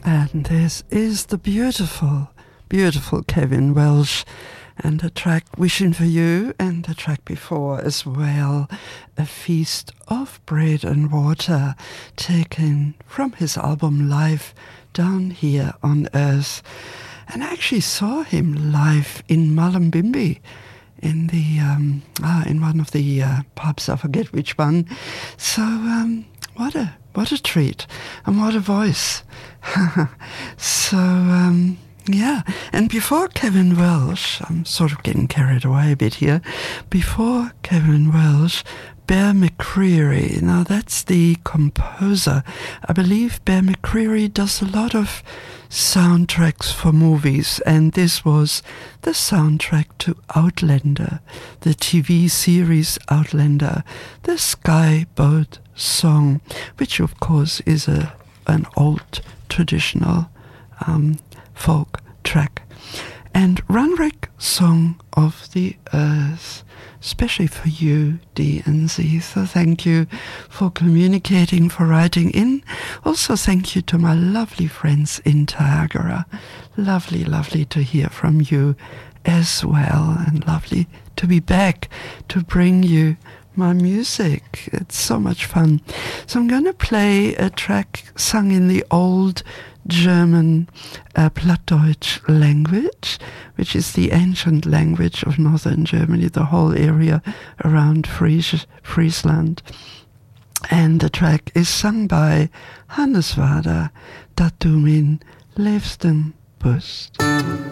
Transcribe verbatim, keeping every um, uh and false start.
And this is the beautiful, beautiful Kevin Welsh, and the track Wishing for You, and the track before as well, A Feast of Bread and Water, taken from his album Live Down Here on Earth. And I actually saw him live in Mullumbimby, in the um, ah, in one of the uh, pubs, I forget which one. So um, what a what a treat, and what a voice. so um, yeah, and before Kevin Welsh, I'm sort of getting carried away a bit here. Before Kevin Welsh, Bear McCreary. Now that's the composer. I believe Bear McCreary does a lot of soundtracks for movies, and this was the soundtrack to Outlander, the T V series Outlander, the Skyboat song, which of course is a an old traditional um, folk track, and Runrig Song of the Earth, especially for you, D and Z. So thank you for communicating, for writing in. Also thank you to my lovely friends in Niagara. Lovely, lovely to hear from you as well, and lovely to be back to bring you my music. It's so much fun. So I'm going to play a track sung in the old German uh, Plattdeutsch language, which is the ancient language of northern Germany, the whole area around Fries- Friesland. And the track is sung by Hannes Wader, Dat du min liefsten bist.